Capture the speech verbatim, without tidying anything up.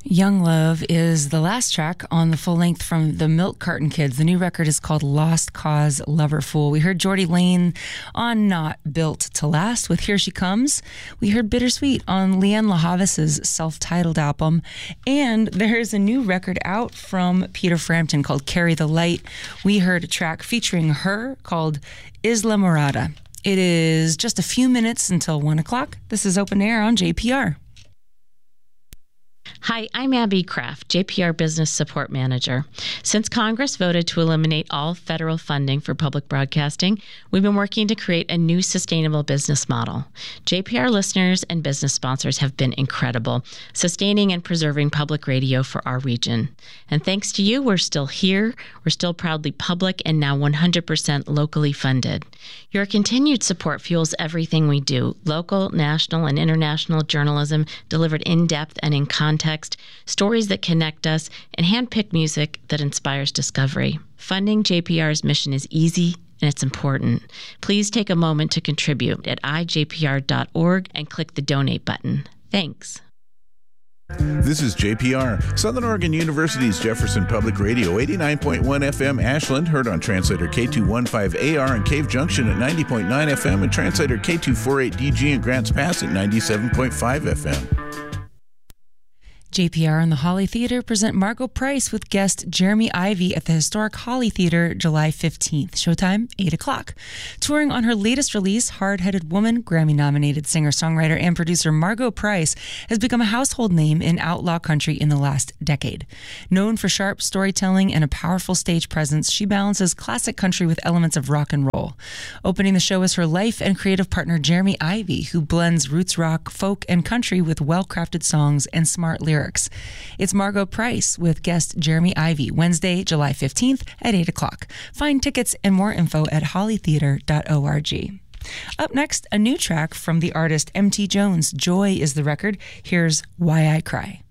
Young Love is the last track on the full length from the Milk Carton Kids. The new record is called Lost Cause Lover Fool. We heard Geordie Lane on Not Built to Last with Here She Comes. We heard Bittersweet on Leanne LaHavis's self-titled album. And there's a new record out from Peter Frampton called Carry the Light. We heard a track featuring her called Isla Morada. It is just a few minutes until one o'clock. This is Open Air on J P R. Hi, I'm Abby Kraft, J P R Business Support Manager. Since Congress voted to eliminate all federal funding for public broadcasting, we've been working to create a new sustainable business model. J P R listeners and business sponsors have been incredible, sustaining and preserving public radio for our region. And thanks to you, we're still here, we're still proudly public, and now one hundred percent locally funded. Your continued support fuels everything we do, local, national, and international journalism delivered in depth and in context, stories that connect us, and hand-picked music that inspires discovery. Funding J P R's mission is easy and it's important. Please take a moment to contribute at i j p r dot org and click the donate button. Thanks. This is J P R, Southern Oregon University's Jefferson Public Radio, eighty-nine point one F M Ashland, heard on translator K two fifteen A R in Cave Junction at ninety point nine F M and translator K two forty-eight D G in Grants Pass at ninety-seven point five F M. J P R and the Holly Theater present Margot Price with guest Jeremy Ivey at the historic Holly Theater July fifteenth. Showtime, eight o'clock. Touring on her latest release, Hard-Headed Woman, Grammy-nominated singer-songwriter and producer Margot Price has become a household name in outlaw country in the last decade. Known for sharp storytelling and a powerful stage presence, she balances classic country with elements of rock and roll. Opening the show is her life and creative partner Jeremy Ivey, who blends roots rock, folk, and country with well-crafted songs and smart lyrics. It's Margot Price with guest Jeremy Ivey, Wednesday, July fifteenth at eight o'clock. Find tickets and more info at holly theater dot org. Up next, a new track from the artist M T Jones. Joy is the record. Here's Why I Cry.